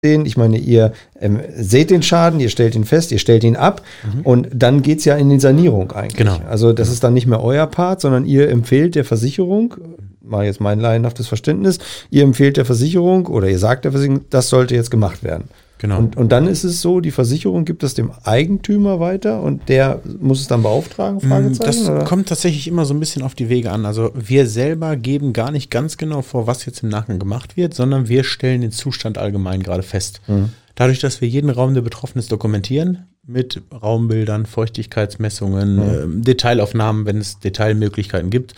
Ich meine, ihr seht den Schaden, ihr stellt ihn fest, ihr stellt ihn ab und dann geht es ja in die Sanierung eigentlich. Genau. Also das ist dann nicht mehr euer Part, sondern ihr empfehlt der Versicherung, mal jetzt mein laienhaftes Verständnis, ihr empfehlt der Versicherung oder ihr sagt der Versicherung, das sollte jetzt gemacht werden. Genau. Und dann ist es so, die Versicherung gibt es dem Eigentümer weiter und der muss es dann beauftragen? Das oder? Kommt tatsächlich immer so ein bisschen auf die Wege an. Also wir selber geben gar nicht ganz genau vor, was jetzt im Nachgang gemacht wird, sondern wir stellen den Zustand allgemein gerade fest. Dadurch, dass wir jeden Raum, der betroffen ist, dokumentieren, mit Raumbildern, Feuchtigkeitsmessungen, Detailaufnahmen, wenn es Detailmöglichkeiten gibt,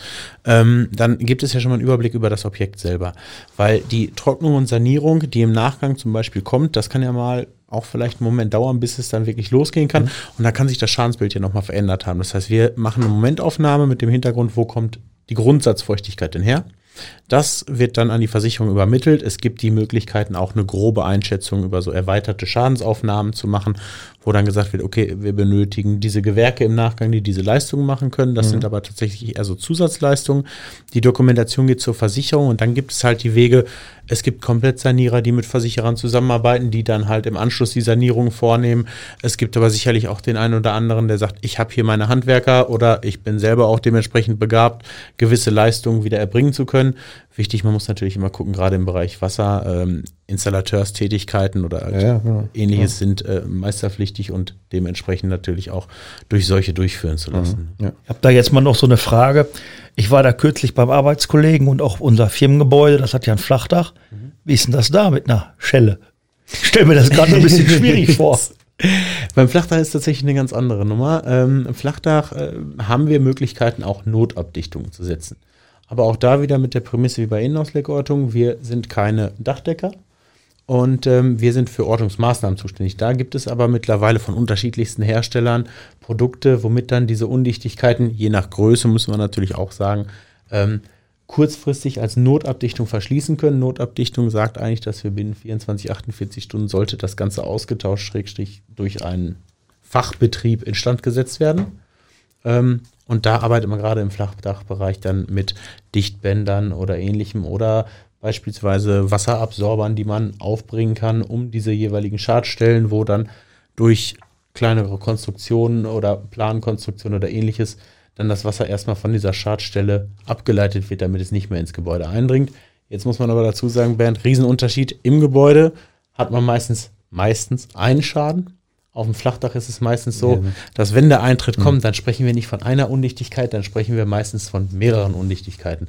dann gibt es ja schon mal einen Überblick über das Objekt selber. Weil die Trocknung und Sanierung, die im Nachgang zum Beispiel kommt, das kann ja mal auch vielleicht einen Moment dauern, bis es dann wirklich losgehen kann. Und da kann sich das Schadensbild ja nochmal verändert haben. Das heißt, wir machen eine Momentaufnahme mit dem Hintergrund, wo kommt die Grundsatzfeuchtigkeit denn her? Das wird dann an die Versicherung übermittelt. Es gibt die Möglichkeiten, auch eine grobe Einschätzung über so erweiterte Schadensaufnahmen zu machen, wo dann gesagt wird, okay, wir benötigen diese Gewerke im Nachgang, die diese Leistungen machen können. Das sind aber tatsächlich eher so Zusatzleistungen. Die Dokumentation geht zur Versicherung und dann gibt es halt die Wege, es gibt Komplettsanierer, die mit Versicherern zusammenarbeiten, die dann halt im Anschluss die Sanierung vornehmen. Es gibt aber sicherlich auch den einen oder anderen, der sagt, ich habe hier meine Handwerker oder ich bin selber auch dementsprechend begabt, gewisse Leistungen wieder erbringen zu können. Wichtig, man muss natürlich immer gucken, gerade im Bereich Wasser, Installateurstätigkeiten oder Ähnliches sind meisterpflichtig und dementsprechend natürlich auch durch solche durchführen zu lassen. Ich habe da jetzt mal noch so eine Frage. Ich war da kürzlich beim Arbeitskollegen und auch unser Firmengebäude, das hat ja ein Flachdach. Wie ist denn das da mit einer Schelle? Ich stelle mir das gerade ein bisschen schwierig vor. Beim Flachdach ist tatsächlich eine ganz andere Nummer. Im Flachdach haben wir Möglichkeiten, auch Notabdichtungen zu setzen. Aber auch da wieder mit der Prämisse wie bei Innenauslegortung, wir sind keine Dachdecker und wir sind für Ortungsmaßnahmen zuständig. Da gibt es aber mittlerweile von unterschiedlichsten Herstellern Produkte, womit dann diese Undichtigkeiten, je nach Größe müssen wir natürlich auch sagen, kurzfristig als Notabdichtung verschließen können. Notabdichtung sagt eigentlich, dass wir binnen 24, 48 Stunden sollte das Ganze ausgetauscht, Schrägstrich durch einen Fachbetrieb instand gesetzt werden. Und da arbeitet man gerade im Flachdachbereich dann mit Dichtbändern oder Ähnlichem oder beispielsweise Wasserabsorbern, die man aufbringen kann, um diese jeweiligen Schadstellen, wo dann durch kleinere Konstruktionen oder Plankonstruktionen oder Ähnliches dann das Wasser erstmal von dieser Schadstelle abgeleitet wird, damit es nicht mehr ins Gebäude eindringt. Jetzt muss man aber dazu sagen, Bernd, Riesenunterschied. Im Gebäude hat man meistens einen Schaden. Auf dem Flachdach ist es meistens so, dass wenn der Eintritt kommt, dann sprechen wir nicht von einer Undichtigkeit, dann sprechen wir meistens von mehreren Undichtigkeiten.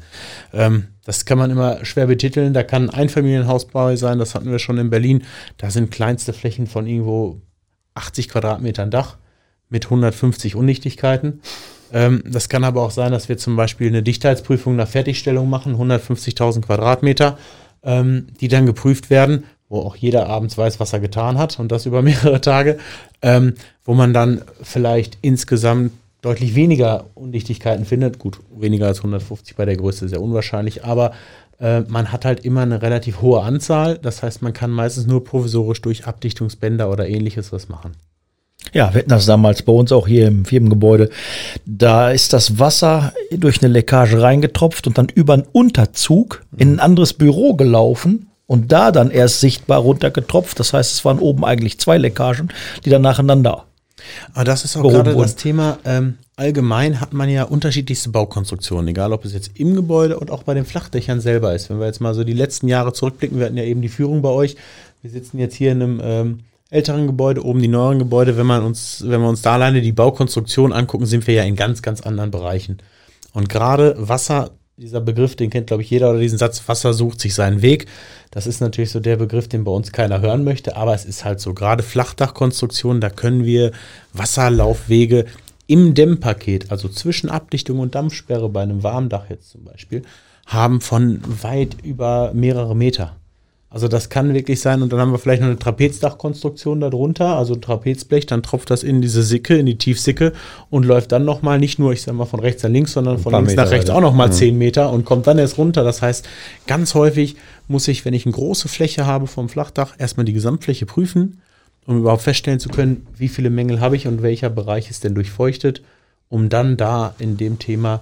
Das kann man immer schwer betiteln. Da kann ein Einfamilienhausbau sein, das hatten wir schon in Berlin. Da sind kleinste Flächen von irgendwo 80 Quadratmetern Dach mit 150 Undichtigkeiten. Das kann aber auch sein, dass wir zum Beispiel eine Dichtheitsprüfung nach Fertigstellung machen, 150.000 Quadratmeter, die dann geprüft werden, wo auch jeder abends weiß, was er getan hat und das über mehrere Tage, wo man dann vielleicht insgesamt deutlich weniger Undichtigkeiten findet. Gut, weniger als 150 bei der Größe ist sehr unwahrscheinlich, aber man hat halt immer eine relativ hohe Anzahl. Das heißt, man kann meistens nur provisorisch durch Abdichtungsbänder oder Ähnliches was machen. Ja, wir hatten das damals bei uns auch hier im Firmengebäude. Da ist das Wasser durch eine Leckage reingetropft und dann über einen Unterzug in ein anderes Büro gelaufen und da dann erst sichtbar runtergetropft. Das heißt, es waren oben eigentlich 2 Leckagen, die dann nacheinander. Aber das ist auch gerade das Thema. Allgemein hat man ja unterschiedlichste Baukonstruktionen, egal ob es jetzt im Gebäude und auch bei den Flachdächern selber ist. Wenn wir jetzt mal so die letzten Jahre zurückblicken, wir hatten ja eben die Führung bei euch. Wir sitzen jetzt hier in einem älteren Gebäude, oben die neueren Gebäude. Wenn wir uns da alleine die Baukonstruktion angucken, sind wir ja in ganz, ganz anderen Bereichen. Und gerade Wasser, dieser Begriff, den kennt, glaube ich, jeder, oder diesen Satz, Wasser sucht sich seinen Weg. Das ist natürlich so der Begriff, den bei uns keiner hören möchte, aber es ist halt so, gerade Flachdachkonstruktionen, da können wir Wasserlaufwege im Dämmpaket, also zwischen Abdichtung und Dampfsperre bei einem Warmdach jetzt zum Beispiel, haben von weit über mehrere Meter. Also das kann wirklich sein und dann haben wir vielleicht noch eine Trapezdachkonstruktion darunter, also ein Trapezblech, dann tropft das in diese Sicke, in die Tiefsicke und läuft dann nochmal nicht nur, ich sag mal, von rechts nach links, sondern von links nach rechts auch nochmal 10 Meter und kommt dann erst runter. Das heißt, ganz häufig muss ich, wenn ich eine große Fläche habe vom Flachdach, erstmal die Gesamtfläche prüfen, um überhaupt feststellen zu können, wie viele Mängel habe ich und welcher Bereich ist denn durchfeuchtet, um dann da in dem Thema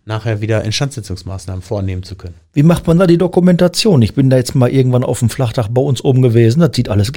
nachher wieder Instandsetzungsmaßnahmen vornehmen zu können. Wie macht man da die Dokumentation? Ich bin da jetzt mal irgendwann auf dem Flachdach bei uns oben gewesen, das sieht alles